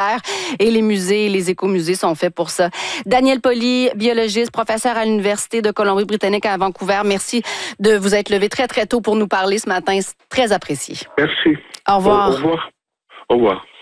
faire. Et les musées, les écomusées sont faits pour ça. Daniel Pauly, biologiste, professeur à l'Université de Colombie-Britannique à Vancouver. Merci de vous être levé très, très tôt pour nous parler ce matin. C'est très apprécié. Merci. Au revoir. Au revoir. Au revoir.